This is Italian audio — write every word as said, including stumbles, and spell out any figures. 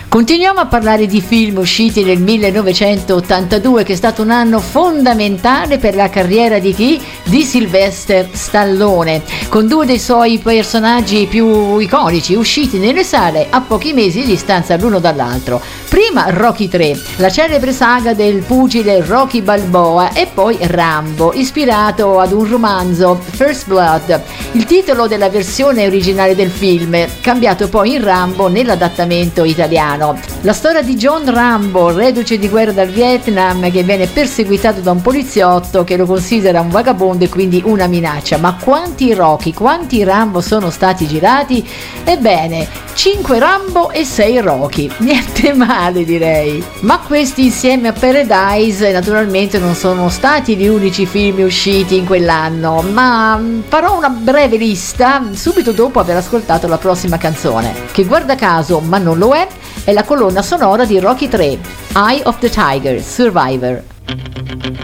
Continuiamo a parlare di film usciti nel millenovecentottantadue, che è stato un anno fondamentale per la carriera di chi? Di Sylvester Stallone, con due dei suoi personaggi più iconici usciti nelle sale a pochi mesi di distanza l'uno dall'altro. Prima Rocky tre, la celebre saga del pugile Rocky Balboa, e poi Rambo, ispirato ad un romanzo, First Blood, il titolo della versione originale del film, cambiato poi in Rambo nell'adattamento italiano. La storia di John Rambo, reduce di guerra dal Vietnam, che viene perseguitato da un poliziotto che lo considera un vagabondo e quindi una minaccia. Ma quanti Rocky, quanti Rambo sono stati girati? Ebbene, cinque Rambo e sei Rocky, niente male direi. Ma questi insieme a Paradise naturalmente non sono stati gli unici film usciti in quell'anno, ma farò una breve lista subito dopo aver ascoltato la prossima canzone, che guarda caso, ma non lo è, è la colonna sonora di Rocky tre, Eye of the Tiger, Survivor.